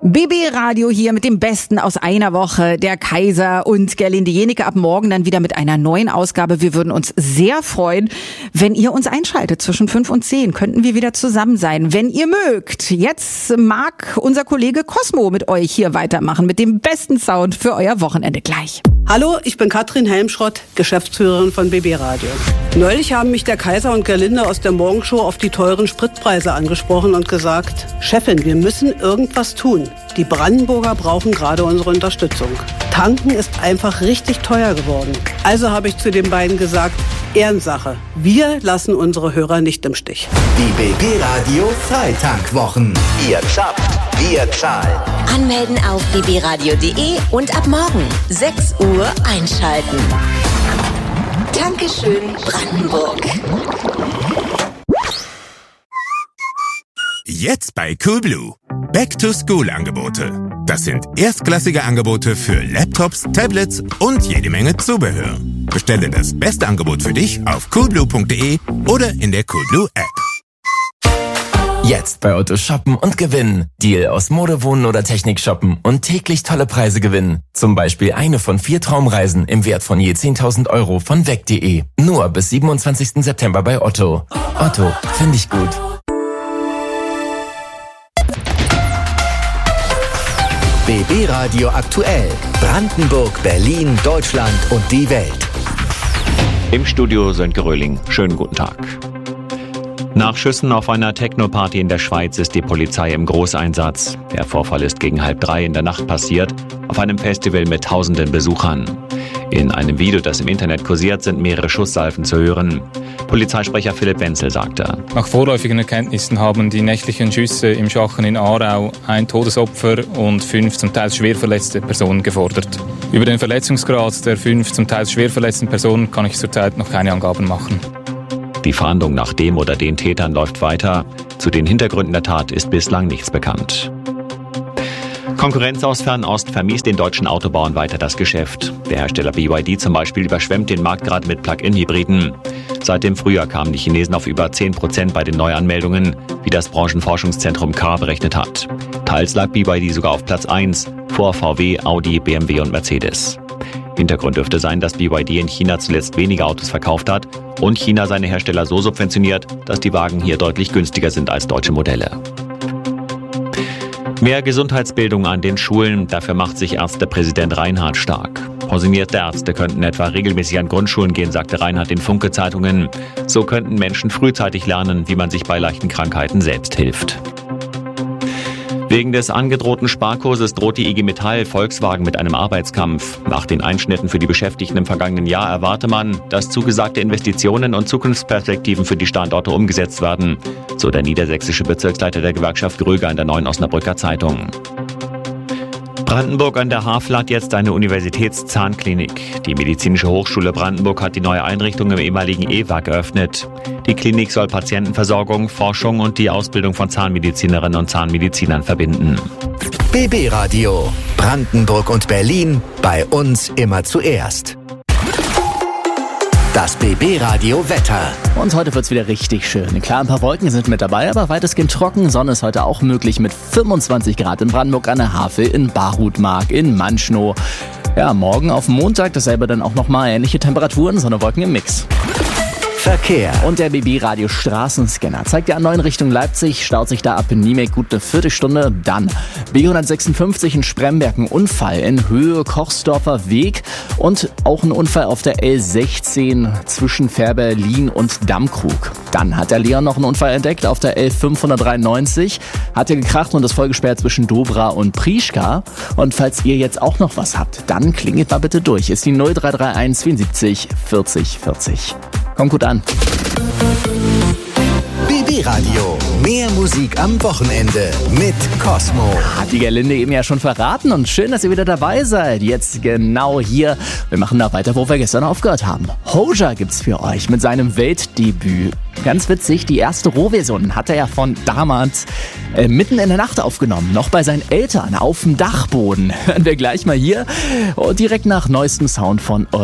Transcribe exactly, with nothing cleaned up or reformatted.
B B Radio hier mit dem Besten aus einer Woche. Der Kaiser und Gerlinde Jenike ab morgen dann wieder mit einer neuen Ausgabe. Wir würden uns sehr freuen, wenn ihr uns einschaltet. Zwischen fünf und zehn könnten wir wieder zusammen sein, wenn ihr mögt. Jetzt mag unser Kollege Cosmo mit euch hier weitermachen mit dem besten Sound für euer Wochenende gleich. Hallo, ich bin Katrin Helmschrott, Geschäftsführerin von B B Radio. Neulich haben mich der Kaiser und Gerlinde aus der Morgenshow auf die teuren Spritpreise angesprochen und gesagt, Chefin, wir müssen irgendwas tun. Die Brandenburger brauchen gerade unsere Unterstützung. Tanken ist einfach richtig teuer geworden. Also habe ich zu den beiden gesagt, Ehrensache. Wir lassen unsere Hörer nicht im Stich. Die B B Radio Freitankwwochen. Ihr schafft, wir zahlen. Anmelden auf b b radio punkt d e und ab morgen sechs Uhr einschalten. Dankeschön, Brandenburg. Jetzt bei Coolblue. Back-to-School-Angebote. Das sind erstklassige Angebote für Laptops, Tablets und jede Menge Zubehör. Bestelle das beste Angebot für dich auf coolblue punkt d e oder in der Coolblue App. Jetzt bei Otto shoppen und gewinnen. Deal aus Mode, Wohnen oder Technik shoppen und täglich tolle Preise gewinnen. Zum Beispiel eine von vier Traumreisen im Wert von je zehntausend Euro von weg punkt de. Nur bis siebenundzwanzigsten September bei Otto. Otto, finde ich gut. B B Radio aktuell. Brandenburg, Berlin, Deutschland und die Welt. Im Studio Sönke Röhling. Schönen guten Tag. Nach Schüssen auf einer Techno-Party in der Schweiz ist die Polizei im Großeinsatz. Der Vorfall ist gegen halb drei in der Nacht passiert, auf einem Festival mit tausenden Besuchern. In einem Video, das im Internet kursiert, sind mehrere Schusssalven zu hören. Polizeisprecher Philipp Wenzel sagte: Nach vorläufigen Erkenntnissen haben die nächtlichen Schüsse im Schachen in Aarau ein Todesopfer und fünf zum Teil schwer verletzte Personen gefordert. Über den Verletzungsgrad der fünf zum Teil schwer verletzten Personen kann ich zurzeit noch keine Angaben machen. Die Fahndung nach dem oder den Tätern läuft weiter. Zu den Hintergründen der Tat ist bislang nichts bekannt. Konkurrenz aus Fernost vermiest den deutschen Autobauern weiter das Geschäft. Der Hersteller B Y D zum Beispiel überschwemmt den Markt gerade mit Plug-in-Hybriden. Seit dem Frühjahr kamen die Chinesen auf über zehn Prozent bei den Neuanmeldungen, wie das Branchenforschungszentrum K A R berechnet hat. Teils lag B Y D sogar auf Platz eins, vor V W, Audi, B M W und Mercedes. Hintergrund dürfte sein, dass B Y D in China zuletzt weniger Autos verkauft hat und China seine Hersteller so subventioniert, dass die Wagen hier deutlich günstiger sind als deutsche Modelle. Mehr Gesundheitsbildung an den Schulen, dafür macht sich Ärztepräsident Reinhardt stark. Pensionierte Ärzte könnten etwa regelmäßig an Grundschulen gehen, sagte Reinhardt den Funke-Zeitungen. So könnten Menschen frühzeitig lernen, wie man sich bei leichten Krankheiten selbst hilft. Wegen des angedrohten Sparkurses droht die I G Metall Volkswagen mit einem Arbeitskampf. Nach den Einschnitten für die Beschäftigten im vergangenen Jahr erwarte man, dass zugesagte Investitionen und Zukunftsperspektiven für die Standorte umgesetzt werden, so der niedersächsische Bezirksleiter der Gewerkschaft Gröger in der Neuen Osnabrücker Zeitung. Brandenburg an der Havel hat jetzt eine Universitätszahnklinik. Die Medizinische Hochschule Brandenburg hat die neue Einrichtung im ehemaligen E W A G eröffnet. Die Klinik soll Patientenversorgung, Forschung und die Ausbildung von Zahnmedizinerinnen und Zahnmedizinern verbinden. B B Radio. Brandenburg und Berlin. Bei uns immer zuerst. Das B B Radio Wetter. Und heute wird's wieder richtig schön. Klar, ein paar Wolken sind mit dabei, aber weitestgehend trocken. Sonne ist heute auch möglich mit fünfundzwanzig Grad in Brandenburg an der Havel, in Barhutmark, in Manschnow. Ja, morgen auf Montag dasselbe dann auch nochmal ähnliche Temperaturen, Sonne, Wolken im Mix. Verkehr. Und der B B Radio Straßenscanner zeigt ja an neun Richtung Leipzig, staut sich da ab in Niemek gut eine Viertelstunde. Dann B hundertsechsundfünfzig in Spremberg, ein Unfall in Höhe Kochsdorfer Weg und auch ein Unfall auf der L sechzehn zwischen Fährberlin und Dammkrug. Dann hat der Leon noch einen Unfall entdeckt auf der L fünfhundertdreiundneunzig, hat ja gekracht und ist voll gesperrt zwischen Dobra und Prieschka. Und falls ihr jetzt auch noch was habt, dann klingelt mal bitte durch. Ist die null drei drei eins vierundsiebzig vierzig vierzig. Kommt gut an. B B Radio. Mehr Musik am Wochenende mit Cosmo. Hat die Gerlinde eben ja schon verraten und schön, dass ihr wieder dabei seid. Jetzt genau hier. Wir machen da weiter, wo wir gestern aufgehört haben. Hozier gibt's für euch mit seinem Weltdebüt. Ganz witzig, die erste Rohversion hat er ja von damals äh, mitten in der Nacht aufgenommen. Noch bei seinen Eltern auf dem Dachboden. Hören wir gleich mal hier. Und direkt nach neuestem Sound von